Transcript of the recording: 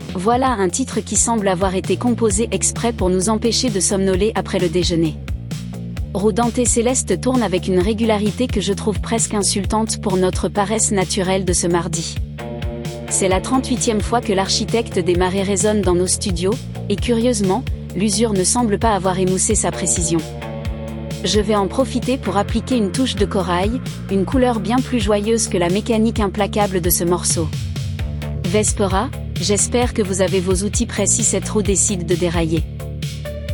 Voilà un titre qui semble avoir été composé exprès pour nous empêcher de somnoler après le déjeuner. Roue Dante Céleste tourne avec une régularité que je trouve presque insultante pour notre paresse naturelle de ce mardi. C'est la 38e fois que l'architecte des marées résonne dans nos studios, et curieusement, l'usure ne semble pas avoir émoussé sa précision. Je vais en profiter pour appliquer une touche de corail, une couleur bien plus joyeuse que la mécanique implacable de ce morceau. Vespera, j'espère que vous avez vos outils prêts si cette roue décide de dérailler.